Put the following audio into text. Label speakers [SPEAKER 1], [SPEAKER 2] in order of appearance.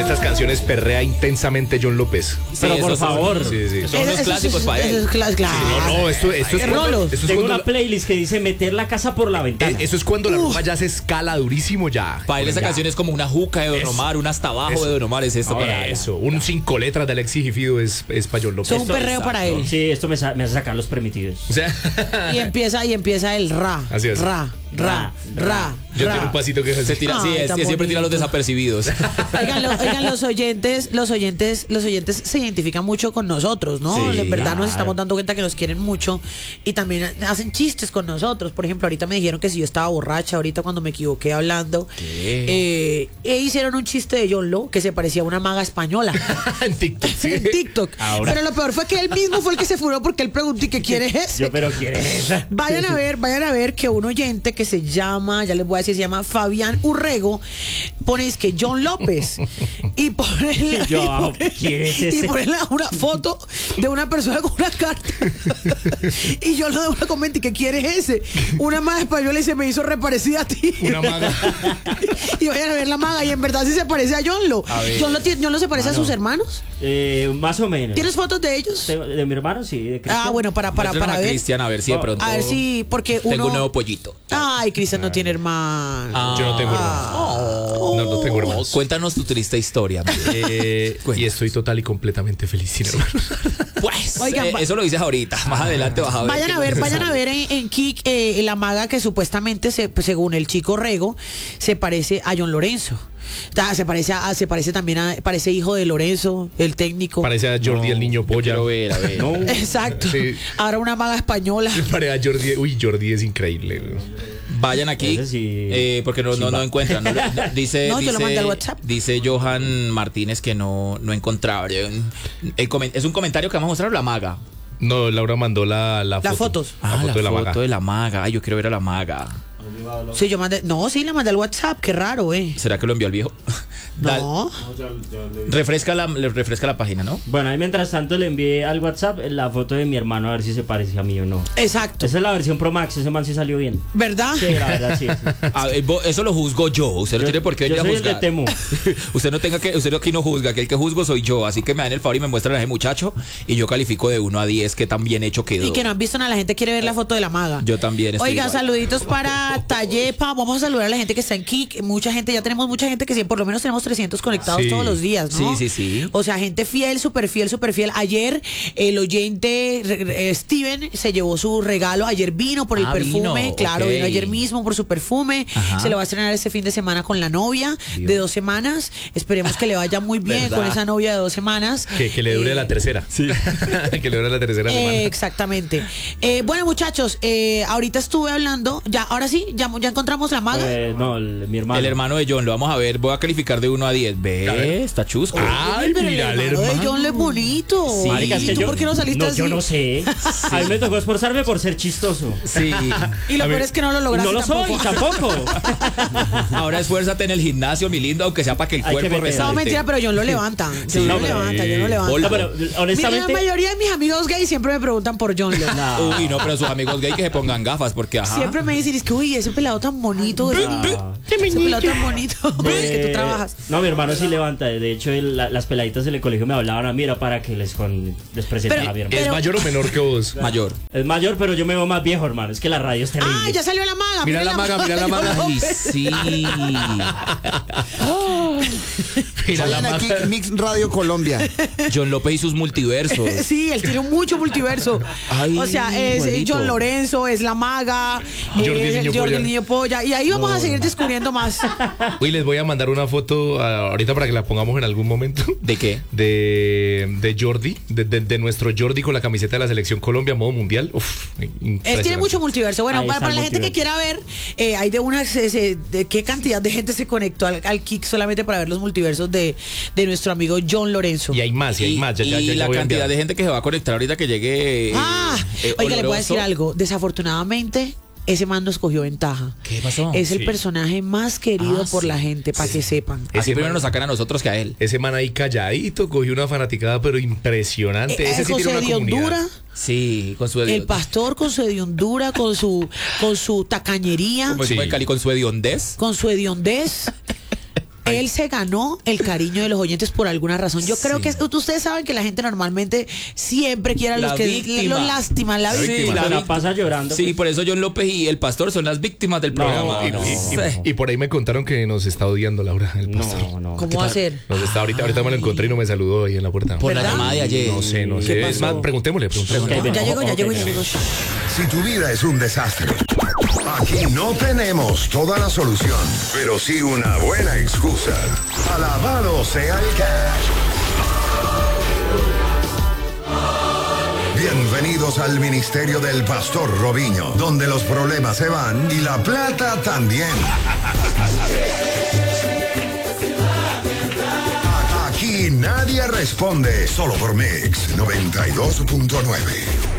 [SPEAKER 1] estas canciones perrea intensamente John López.
[SPEAKER 2] Pero por favor.
[SPEAKER 1] Sí.
[SPEAKER 3] Son unos clásicos para él.
[SPEAKER 1] No, esto es cuando,
[SPEAKER 2] Tengo una playlist que dice meter la casa por la ventana.
[SPEAKER 1] eso es cuando la rumba ya se escala durísimo ya.
[SPEAKER 3] Para él esa canción es como una juca de Don Omar, un hasta abajo de Don Omar, es esto para él.
[SPEAKER 1] Eso, un 5 letras de Alexis y Fido es para John López.
[SPEAKER 4] Son un perreo para él.
[SPEAKER 2] Sí, esto me hace sacar los permitidos.
[SPEAKER 1] O sea,
[SPEAKER 4] Y empieza el ra.
[SPEAKER 1] Así es.
[SPEAKER 4] Ra.
[SPEAKER 1] yo tengo un pasito que
[SPEAKER 3] Se tira,
[SPEAKER 4] Ay, tan
[SPEAKER 3] siempre tira a los
[SPEAKER 4] bonito.
[SPEAKER 3] desapercibidos.
[SPEAKER 4] Oigan, los oyentes se identifican mucho con nosotros, ¿no?
[SPEAKER 1] Sí,
[SPEAKER 4] En verdad nos
[SPEAKER 2] claro.
[SPEAKER 4] estamos dando cuenta que nos quieren mucho y también hacen chistes con nosotros. Por ejemplo, ahorita me dijeron que si yo estaba borracha, ahorita cuando me equivoqué hablando, hicieron un chiste de John Lo que se parecía a una maga española
[SPEAKER 1] en TikTok. Sí.
[SPEAKER 4] en TikTok.
[SPEAKER 2] Ahora.
[SPEAKER 4] Pero lo peor fue que él mismo fue el que se furó porque él preguntó: ¿y qué quiere ese?
[SPEAKER 2] Yo, pero ¿quién es esa?
[SPEAKER 4] Vayan a ver que un oyente que se llama, ya les voy a decir, se llama Fabián Urrego, pone es que John López y pone
[SPEAKER 2] Yo abajo, ¿quién es ese?
[SPEAKER 4] una foto de una persona con una carta y yo le doy una comenta: ¿y qué quieres ese? Una maga española y se me hizo reparecida a ti.
[SPEAKER 1] Una maga.
[SPEAKER 4] Y vayan a ver la maga y en verdad sí se parece a John Lo.
[SPEAKER 3] A ver.
[SPEAKER 4] John Lo se parece a sus hermanos.
[SPEAKER 2] Más o menos.
[SPEAKER 4] ¿Tienes fotos de ellos?
[SPEAKER 2] De mi hermano, sí. De Cristian.
[SPEAKER 4] Ah, bueno, para
[SPEAKER 3] Muéstranos a
[SPEAKER 4] ver.
[SPEAKER 3] Cristian, a ver si de pronto
[SPEAKER 4] A ver si, porque
[SPEAKER 3] tengo un
[SPEAKER 4] uno.
[SPEAKER 3] nuevo pollito.
[SPEAKER 4] Ay, Cristian no tiene hermano.
[SPEAKER 1] Yo no tengo hermanos. No tengo hermanos.
[SPEAKER 3] Cuéntanos tu triste historia.
[SPEAKER 1] Y estoy total y completamente feliz sin hermanos.
[SPEAKER 3] Pues,
[SPEAKER 4] Oigan,
[SPEAKER 3] eso lo dices ahorita. Más adelante vas a ver.
[SPEAKER 4] Vayan a ver en Kik la maga que supuestamente, pues, según el chico Rego, se parece a John Lorenzo. Se parece también parece hijo de Lorenzo, el técnico.
[SPEAKER 1] Parece a Jordi el niño polla.
[SPEAKER 3] Quiero ver, a ver.
[SPEAKER 2] No.
[SPEAKER 4] Exacto.
[SPEAKER 1] Sí.
[SPEAKER 4] Ahora una maga española.
[SPEAKER 1] Parece a Jordi. Uy, Jordi es increíble.
[SPEAKER 3] Vayan aquí,
[SPEAKER 2] Ese sí.
[SPEAKER 3] porque no encuentran. Dice,
[SPEAKER 4] No, yo lo mandé al WhatsApp.
[SPEAKER 3] Dice Johan Martínez que no encontraba. Es un comentario que vamos a mostrar a la maga.
[SPEAKER 1] No, Laura mandó la foto.
[SPEAKER 4] Las fotos.
[SPEAKER 1] La foto de la maga.
[SPEAKER 3] de la maga. Ay, yo quiero ver a la maga.
[SPEAKER 4] Sí, yo mandé. No, sí, la mandé al WhatsApp. Qué raro,
[SPEAKER 3] ¿Será que lo envió al viejo?
[SPEAKER 4] No.
[SPEAKER 3] Refresca la página, ¿no?
[SPEAKER 2] Bueno, ahí mientras tanto le envié al WhatsApp la foto de mi hermano a ver si se parece a mí o no.
[SPEAKER 4] Exacto.
[SPEAKER 2] Esa es la versión Pro Max, ese man sí salió bien.
[SPEAKER 4] ¿Verdad?
[SPEAKER 2] Sí, la verdad, sí.
[SPEAKER 3] Eso lo juzgo yo. Usted no tiene por qué
[SPEAKER 2] yo
[SPEAKER 3] venir a
[SPEAKER 2] soy el de
[SPEAKER 3] juzgar.
[SPEAKER 2] Temu.
[SPEAKER 3] Usted aquí no juzga, que el que juzgo soy yo. Así que me dan el favor y me muestran a ese muchacho y yo califico de 1 a 10 que tan bien hecho quedó.
[SPEAKER 4] Y que no han visto nada, la gente quiere ver la foto de la maga.
[SPEAKER 3] Yo también estoy
[SPEAKER 4] Oiga,
[SPEAKER 3] igual.
[SPEAKER 4] saluditos para Tallepa. Vamos a saludar a la gente que está en Kik. Ya tenemos mucha gente que por lo menos tenemos 300 conectados
[SPEAKER 1] Sí.
[SPEAKER 4] todos los días, ¿no?
[SPEAKER 3] Sí.
[SPEAKER 4] O sea, gente fiel, súper fiel, súper fiel. Ayer el oyente Steven se llevó su regalo. Ayer vino por el perfume.
[SPEAKER 3] Vino,
[SPEAKER 4] Claro,
[SPEAKER 3] ok.
[SPEAKER 4] vino ayer mismo por su perfume.
[SPEAKER 3] Ajá.
[SPEAKER 4] Se lo va a estrenar este fin de semana con la novia de 2 semanas. Esperemos que le vaya muy bien
[SPEAKER 3] ¿Verdad?
[SPEAKER 4] con esa novia de 2 semanas.
[SPEAKER 1] Que le dure la tercera. Sí. Que le dure la tercera semana.
[SPEAKER 4] Exactamente. Bueno, muchachos, ahorita estuve hablando. Ahora sí, ya encontramos la maga.
[SPEAKER 2] No, mi hermano.
[SPEAKER 3] El hermano de John, lo vamos a ver. Voy a calificar de 1 a 10.
[SPEAKER 1] A ver.
[SPEAKER 3] Ve, está chusco.
[SPEAKER 1] Ay,
[SPEAKER 4] Pero
[SPEAKER 1] mira, el
[SPEAKER 4] hermano de
[SPEAKER 1] hermano.
[SPEAKER 4] John le es bonito.
[SPEAKER 3] Sí.
[SPEAKER 2] Marica, es
[SPEAKER 4] ¿Y
[SPEAKER 2] que
[SPEAKER 4] tú
[SPEAKER 2] yo,
[SPEAKER 4] por qué no saliste así?
[SPEAKER 2] Yo no sé. A mí me tocó esforzarme por ser chistoso.
[SPEAKER 3] Sí.
[SPEAKER 4] Y lo
[SPEAKER 1] A
[SPEAKER 4] peor
[SPEAKER 1] ver,
[SPEAKER 4] es que no lo
[SPEAKER 2] Y
[SPEAKER 4] lograste
[SPEAKER 2] no lo soy, tampoco.
[SPEAKER 3] Ahora esfuérzate en el gimnasio, mi lindo, aunque sea para que el
[SPEAKER 2] Hay que
[SPEAKER 3] cuerpo
[SPEAKER 2] meter.
[SPEAKER 3] resalte.
[SPEAKER 4] No, mentira, pero John lo levanta. John
[SPEAKER 2] no,
[SPEAKER 4] lo
[SPEAKER 2] pero-
[SPEAKER 4] levanta, John lo levanta.
[SPEAKER 3] Hola,
[SPEAKER 2] No, pero
[SPEAKER 4] Mira,
[SPEAKER 2] honestamente.
[SPEAKER 4] la mayoría de mis amigos gays siempre me preguntan por John Lo.
[SPEAKER 2] No.
[SPEAKER 3] Uy, no, pero sus amigos gay que se pongan gafas, porque ajá.
[SPEAKER 4] Siempre me dicen, es que uy, ese pelado tan bonito. Ese pelado tan bonito. Es que tú trabajas.
[SPEAKER 2] No, mi hermano sí levanta. De hecho, las peladitas del colegio me hablaban a mí, era para que les presentara
[SPEAKER 4] Pero-
[SPEAKER 2] a mi hermano.
[SPEAKER 1] ¿Es mayor o menor que vos?
[SPEAKER 3] Mayor.
[SPEAKER 2] Es mayor, pero yo me veo más viejo, hermano. Es que la radio es terrible.
[SPEAKER 4] Ah, ya salió la maga.
[SPEAKER 1] Mira
[SPEAKER 4] miren
[SPEAKER 1] la maga, mira la maga.
[SPEAKER 3] Ay, sí.
[SPEAKER 1] Mira la
[SPEAKER 5] Vayan
[SPEAKER 1] maga.
[SPEAKER 5] aquí, Mix Radio Colombia.
[SPEAKER 3] John López y sus multiversos.
[SPEAKER 4] Sí, él tiene mucho multiverso.
[SPEAKER 3] Ay,
[SPEAKER 4] O sea, es
[SPEAKER 3] igualito.
[SPEAKER 4] John Lorenzo, es la maga,
[SPEAKER 1] Jordi el
[SPEAKER 4] es
[SPEAKER 1] niño
[SPEAKER 4] Jordi
[SPEAKER 1] polla.
[SPEAKER 4] el niño polla. Y ahí vamos a seguir descubriendo más.
[SPEAKER 1] Uy, les voy a mandar una foto ahorita para que la pongamos en algún momento.
[SPEAKER 3] ¿De qué?
[SPEAKER 1] De Jordi, de nuestro Jordi con la camiseta de la selección Colombia, modo mundial. Uf,
[SPEAKER 4] Él tiene mucho multiverso. Bueno,
[SPEAKER 2] Ahí está
[SPEAKER 4] para
[SPEAKER 2] el
[SPEAKER 4] la gente que
[SPEAKER 2] multiverso.
[SPEAKER 4] quiera ver, hay de qué cantidad de gente se conectó al Kik solamente para ver los multiversos de nuestro amigo John Lorenzo.
[SPEAKER 1] Y hay más, y hay más. Ya
[SPEAKER 3] la
[SPEAKER 1] voy a
[SPEAKER 3] cantidad
[SPEAKER 1] enviar.
[SPEAKER 3] de gente que se va a conectar ahorita que llegue.
[SPEAKER 4] Oiga, le voy a
[SPEAKER 3] Oloroso.
[SPEAKER 4] decir algo. Desafortunadamente, ese man nos cogió ventaja.
[SPEAKER 3] ¿Qué pasó?
[SPEAKER 4] Es el
[SPEAKER 1] Sí.
[SPEAKER 4] personaje más querido por
[SPEAKER 3] sí.
[SPEAKER 4] la gente, para que sepan.
[SPEAKER 3] Así
[SPEAKER 1] Ese
[SPEAKER 3] primero
[SPEAKER 1] man-
[SPEAKER 3] nos sacan a nosotros que a él.
[SPEAKER 1] Ese man ahí calladito, cogió una fanaticada, pero impresionante. Ese sí tiene
[SPEAKER 4] José
[SPEAKER 1] una
[SPEAKER 4] de
[SPEAKER 1] comunidad.
[SPEAKER 4] Hondura,
[SPEAKER 3] Sí, con su
[SPEAKER 4] el pastor con su hediondura, con su tacañería,
[SPEAKER 3] Como
[SPEAKER 1] Sí.
[SPEAKER 3] si fuera en Cali con su hediondez.
[SPEAKER 4] con su hediondez. Él se ganó el cariño de los oyentes por alguna razón. Yo creo que ustedes saben que la gente normalmente siempre quiere a los que los lastiman, la víctima.
[SPEAKER 2] La pasa llorando.
[SPEAKER 3] Sí, por eso John López y el pastor son las víctimas del programa.
[SPEAKER 1] Y por ahí me contaron que nos está odiando Laura, el pastor.
[SPEAKER 2] No.
[SPEAKER 4] ¿Cómo va a ser?
[SPEAKER 1] Nos está, ahorita me lo encontré y no me saludó ahí en la puerta.
[SPEAKER 3] Por la
[SPEAKER 4] ¿Verdad?
[SPEAKER 3] llamada de ayer.
[SPEAKER 1] No sé. Es más, preguntémosle.
[SPEAKER 4] Ya llegó.
[SPEAKER 5] Si tu vida es un desastre, aquí no tenemos toda la solución, pero sí una buena excusa. Alabado sea el cash. Bienvenidos al ministerio del Pastor Robinho, donde los problemas se van y la plata también. Aquí nadie responde, solo por Mix 92.9.